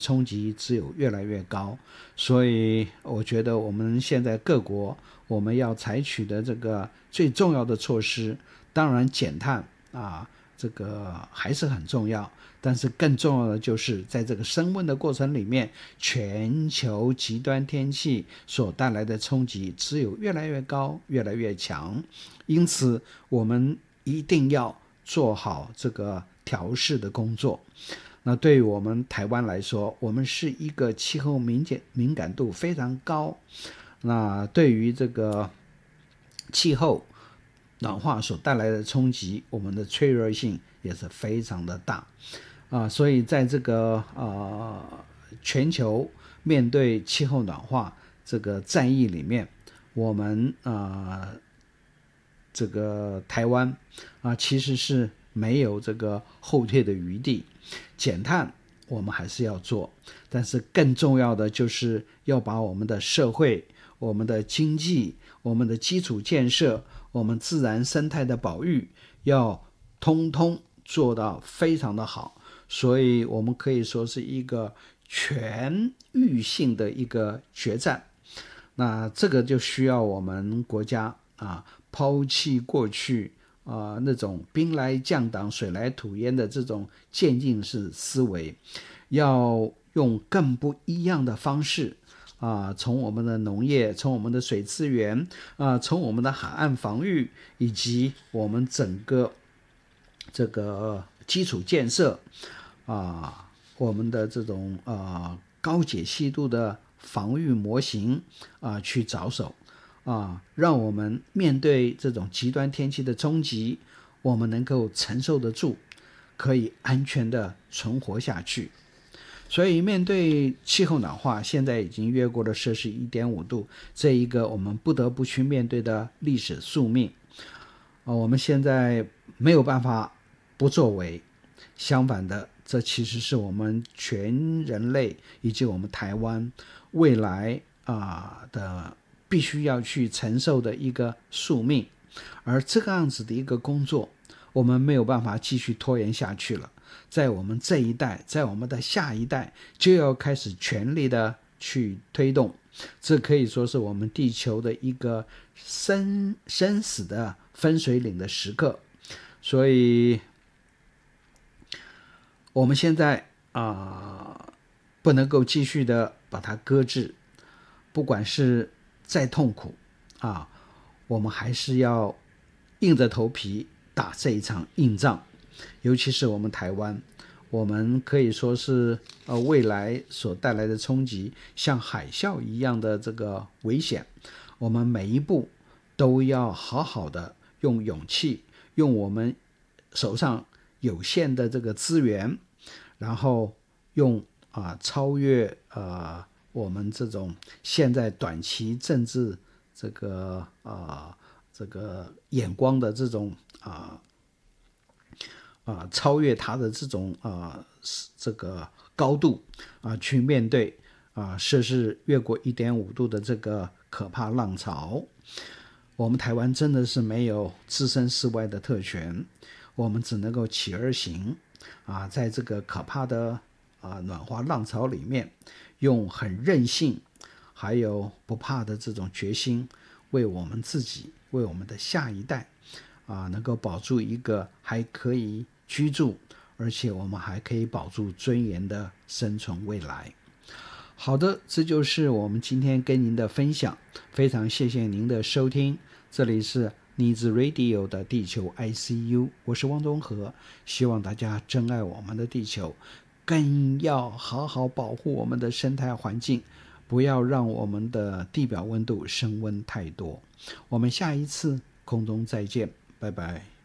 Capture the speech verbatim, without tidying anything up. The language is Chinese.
冲击只有越来越高。所以我觉得我们现在各国我们要采取的这个最重要的措施，当然减碳啊，这个还是很重要，但是更重要的就是在这个升温的过程里面，全球极端天气所带来的冲击只有越来越高，越来越强。因此我们一定要做好这个调试的工作。那对于我们台湾来说，我们是一个气候敏感敏感度非常高，那对于这个气候暖化所带来的冲击，我们的脆弱性也是非常的大啊。所以在这个呃全球面对气候暖化这个战役里面，我们啊、呃、这个台湾啊其实是没有这个后退的余地。减碳我们还是要做，但是更重要的就是要把我们的社会、我们的经济、我们的基础建设、我们自然生态的保育要通通做到非常的好。所以我们可以说是一个全域性的一个决战。那这个就需要我们国家啊抛弃过去啊、呃、那种兵来将挡水来土掩的这种渐进式思维，要用更不一样的方式啊，从我们的农业，从我们的水资源啊，从我们的海岸防御，以及我们整个这个基础建设啊，我们的这种啊高解析度的防御模型啊去着手啊，让我们面对这种极端天气的冲击，我们能够承受得住，可以安全的存活下去。所以面对气候暖化，现在已经越过了摄氏 一点五 度这一个我们不得不去面对的历史宿命。我们现在没有办法不作为，相反的，这其实是我们全人类以及我们台湾未来啊的必须要去承受的一个宿命。而这个样子的一个工作，我们没有办法继续拖延下去了。在我们这一代，在我们的下一代，就要开始全力的去推动。这可以说是我们地球的一个生生死的分水岭的时刻。所以我们现在啊、呃，不能够继续的把它搁置，不管是再痛苦啊，我们还是要硬着头皮打这一场硬仗。尤其是我们台湾，我们可以说是呃未来所带来的冲击像海啸一样的这个危险，我们每一步都要好好的用勇气，用我们手上有限的这个资源，然后用啊、呃、超越呃我们这种现在短期政治这个啊、呃、这个眼光的这种啊。呃啊，超越它的这种啊这个高度啊，去面对啊摄氏越过 一点五 度的这个可怕浪潮。我们台湾真的是没有置身事外的特权，我们只能够起而行啊，在这个可怕的啊暖化浪潮里面，用很韧性还有不怕的这种决心，为我们自己，为我们的下一代啊，能够保住一个还可以居住，而且我们还可以保住尊严的生存未来。好的，这就是我们今天跟您的分享，非常谢谢您的收听，这里是妮子 Radio 的地球 I C U， 我是汪东和，希望大家珍爱我们的地球，更要好好保护我们的生态环境，不要让我们的地表温度升温太多。我们下一次空中再见，拜拜。